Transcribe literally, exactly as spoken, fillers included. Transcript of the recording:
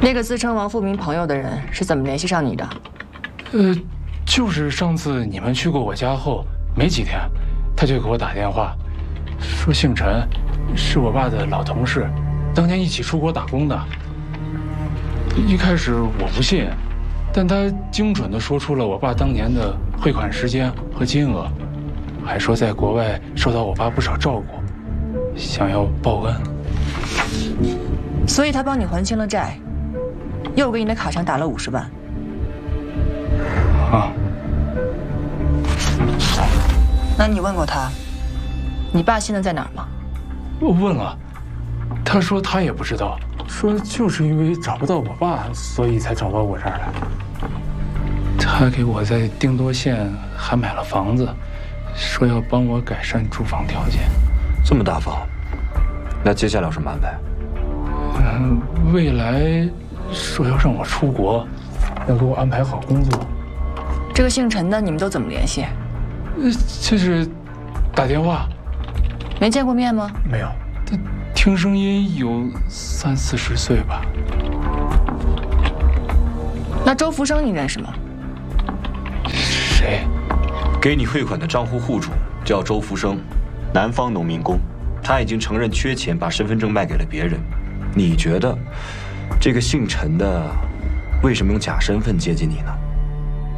那个自称王富民朋友的人是怎么联系上你的？ 呃，就是上次你们去过我家后没几天，他就给我打电话，说姓陈，是我爸的老同事，当年一起出国打工的。一开始我不信，但他精准地说出了我爸当年的汇款时间和金额，还说在国外受到我爸不少照顾，想要报恩。 所以他帮你还清了债，又给你的卡上打了五十万。 啊。 那你问过他，你爸现在在哪儿吗？ 我问了，他说他也不知道，说就是因为找不到我爸，所以才找到我这儿来。他给我在定多县还买了房子，说要帮我改善住房条件。 这么大方，那接下来有什么安排？ 嗯，未来说要让我出国，要给我安排好工作。 这个姓陈的，你们都怎么联系？ 呃，就是打电话。 没见过面吗？ 没有，他听声音有三四十岁吧。 那周福生你认识吗？ 谁？ 给你汇款的账户户主叫周福生，南方农民工，他已经承认缺钱，把身份证卖给了别人。你觉得这个姓陈的为什么用假身份接近你呢？